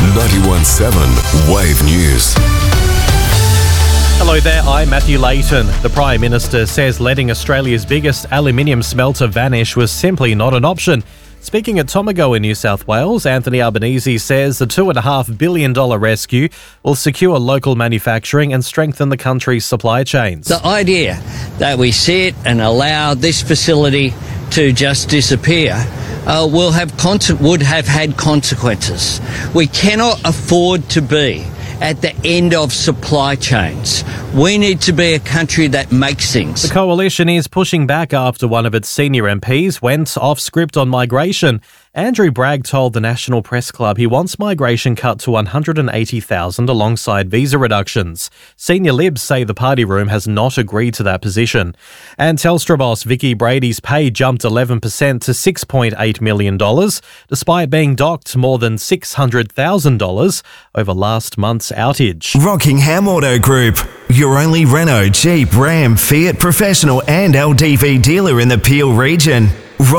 91.7 Wave News. Hello there, I'm Matthew Layton. The Prime Minister says letting Australia's biggest aluminium smelter vanish was simply not an option. Speaking at Tomago in New South Wales, Anthony Albanese says the $2.5 billion rescue will secure local manufacturing and strengthen the country's supply chains. The idea that we sit and allow this facility to just disappear would have had consequences. We cannot afford to be at the end of supply chains. We need to be a country that makes things. The coalition is pushing back after one of its senior MPs went off script on migration. Andrew Bragg told the National Press Club he wants migration cut to 180,000 alongside visa reductions. Senior Libs say the party room has not agreed to that position. And Telstra boss Vicky Brady's pay jumped 11% to $6.8 million, despite being docked more than $600,000 over last month's outage. Rockingham Auto Group, your only Renault, Jeep, Ram, Fiat professional and LDV dealer in the Peel region.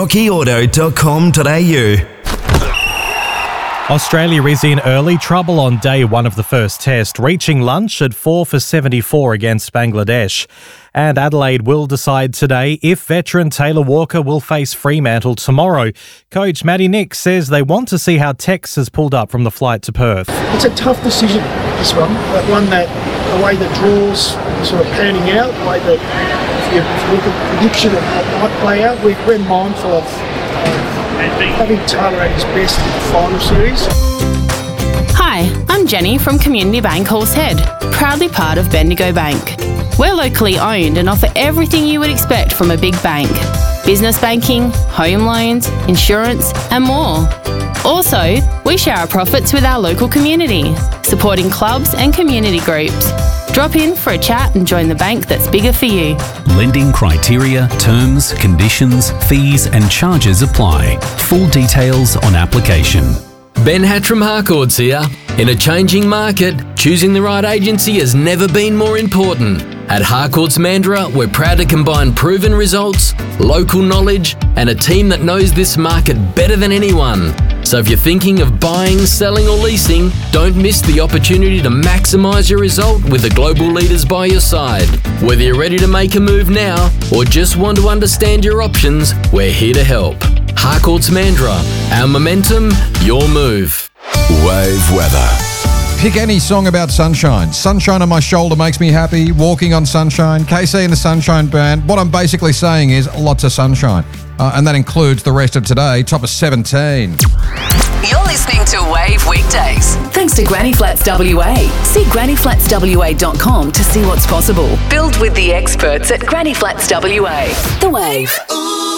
RockyAuto.com.au. Australia is in early trouble on day one of the first test, reaching lunch at 4 for 74 against Bangladesh. And Adelaide will decide today if veteran Taylor Walker will face Fremantle tomorrow. Coach Matty Nick says they want to see how Tex has pulled up from the flight to Perth. It's a tough decision, this one, but one that the way the draws are sort of panning out, the way that if you look at the prediction of what might play out, we're mindful of having Taylor at his best in the final series. Hi, I'm Jenny from Community Bank Horsehead, proudly part of Bendigo Bank. We're locally owned and offer everything you would expect from a big bank. Business banking, home loans, insurance and more. Also, we share our profits with our local community, supporting clubs and community groups. Drop in for a chat and join the bank that's bigger for you. Lending criteria, terms, conditions, fees and charges apply. Full details on application. Ben Hatram Harcourts here. In a changing market, choosing the right agency has never been more important. At Harcourts Mandurah, we're proud to combine proven results, local knowledge, and a team that knows this market better than anyone. So if you're thinking of buying, selling or leasing, don't miss the opportunity to maximise your result with the global leaders by your side. Whether you're ready to make a move now or just want to understand your options, we're here to help. Harcourts Mandurah, our momentum, your move. Wave weather. Pick any song about sunshine. Sunshine on my shoulder makes me happy. Walking on sunshine. KC and the Sunshine Band. What I'm basically saying is lots of sunshine. And that includes the rest of today, top of 17. You're listening to Wave Weekdays. Thanks to Granny Flats WA. See grannyflatswa.com to see what's possible. Build with the experts at Granny Flats WA. The Wave.